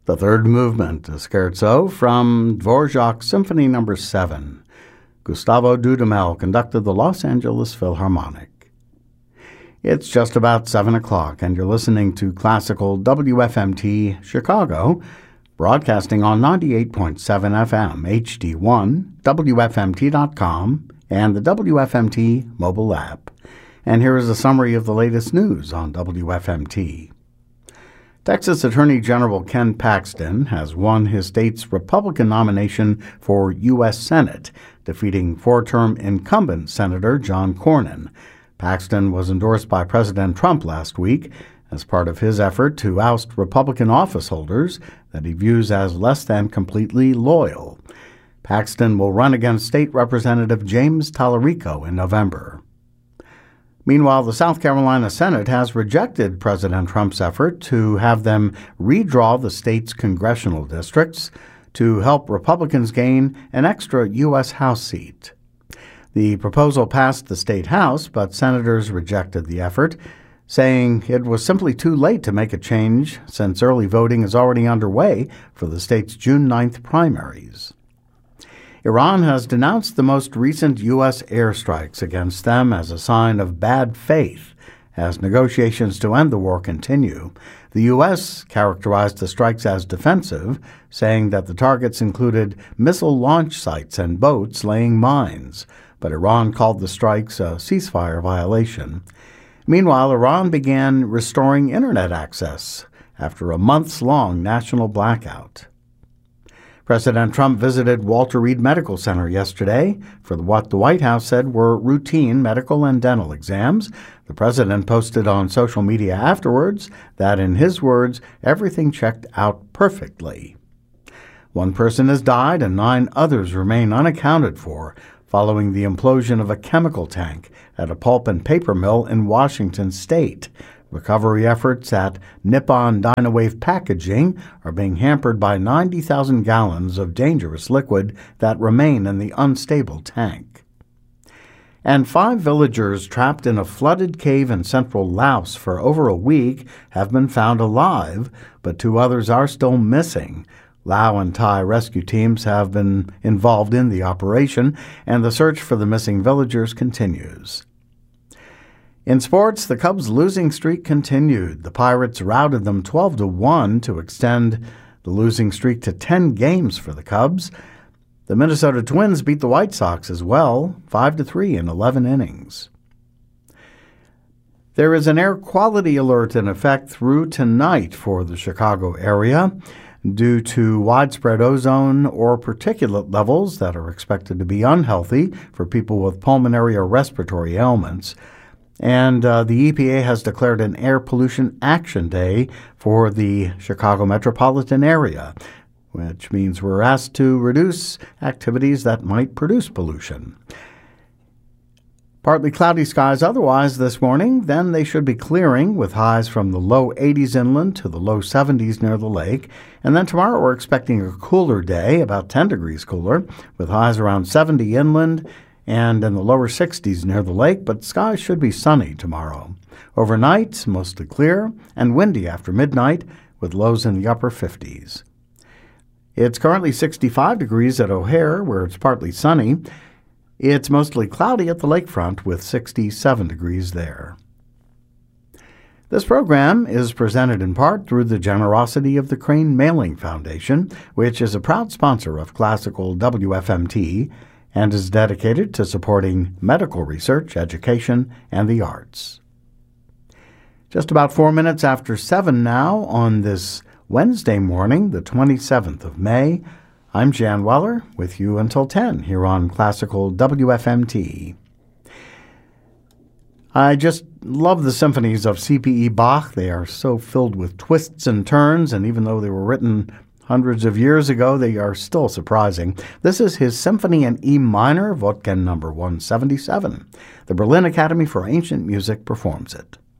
The third movement, a scherzo from Dvorak's Symphony No. 7. Gustavo Dudamel conducted the Los Angeles Philharmonic. It's just about 7 o'clock, and you're listening to Classical WFMT Chicago, broadcasting on 98.7 FM, HD1, WFMT.com, and the WFMT mobile app. And here is a summary of the latest news on WFMT. Texas Attorney General Ken Paxton has won his state's Republican nomination for U.S. Senate, defeating four-term incumbent Senator John Cornyn. Paxton was endorsed by President Trump last week as part of his effort to oust Republican office holders that he views as less than completely loyal. Paxton will run against State Representative James Tallarico in November. Meanwhile, the South Carolina Senate has rejected President Trump's effort to have them redraw the state's congressional districts to help Republicans gain an extra U.S. House seat. The proposal passed the state House, but senators rejected the effort, saying it was simply too late to make a change since early voting is already underway for the state's June 9th primaries. Iran has denounced the most recent U.S. airstrikes against them as a sign of bad faith as negotiations to end the war continue. The U.S. characterized the strikes as defensive, saying that the targets included missile launch sites and boats laying mines, but Iran called the strikes a ceasefire violation. Meanwhile, Iran began restoring Internet access after a months-long national blackout. President Trump visited Walter Reed Medical Center yesterday for what the White House said were routine medical and dental exams. The president posted on social media afterwards that, in his words, everything checked out perfectly. One person has died and 9 others remain unaccounted for following the implosion of a chemical tank at a pulp and paper mill in Washington state. Recovery efforts at Nippon Dynawave Packaging are being hampered by 90,000 gallons of dangerous liquid that remain in the unstable tank. And 5 villagers trapped in a flooded cave in central Laos for over a week have been found alive, but 2 others are still missing. Lao and Thai rescue teams have been involved in the operation, and the search for the missing villagers continues. In sports, the Cubs' losing streak continued. The Pirates routed them 12-1 to extend the losing streak to 10 games for the Cubs. The Minnesota Twins beat the White Sox as well, 5-3 in 11 innings. There is an air quality alert in effect through tonight for the Chicago area due to widespread ozone or particulate levels that are expected to be unhealthy for people with pulmonary or respiratory ailments. And the EPA has declared an Air Pollution Action Day for the Chicago metropolitan area, which means we're asked to reduce activities that might produce pollution. Partly cloudy skies otherwise this morning, then they should be clearing with highs from the low 80s inland to the low 70s near the lake. And then tomorrow we're expecting a cooler day, about 10 degrees cooler, with highs around 70 inland and in the lower 60s near the lake, but skies should be sunny tomorrow. Overnight, mostly clear and windy after midnight with lows in the upper 50s. It's currently 65 degrees at O'Hare, where it's partly sunny. It's mostly cloudy at the lakefront with 67 degrees there. This program is presented in part through the generosity of the Crane Mailing Foundation, which is a proud sponsor of Classical WFMT and is dedicated to supporting medical research, education, and the arts. Just about 4 minutes after 7 now on this Wednesday morning, the 27th of May, I'm Jan Weller with you until 10 here on Classical WFMT. I just love the symphonies of C.P.E. Bach. They are so filled with twists and turns, and even though they were written hundreds of years ago, they are still surprising. This is his Symphony in E minor, Wotgen number 177. The Berlin Academy for Ancient Music performs it.